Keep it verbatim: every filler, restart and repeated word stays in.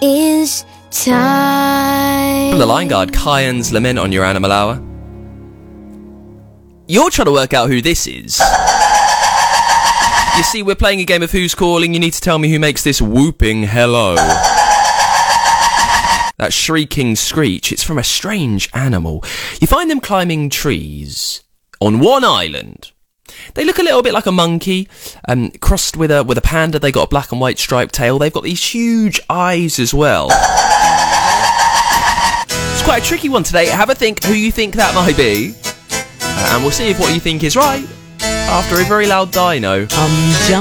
is time. From the line guard, Kyan's Lament on your Animal Hour. You're trying to work out who this is. You see, we're playing a game of Who's Calling. You need to tell me who makes this whooping hello. That shrieking screech, it's from a strange animal. You find them climbing trees on one island. They look a little bit like a monkey, um, crossed with a with a panda. They got a black and white striped tail. They've got these huge eyes as well. It's quite a tricky one today. Have a think who you think that might be. Uh, and we'll see if what you think is right after a very loud dino. Um, jump.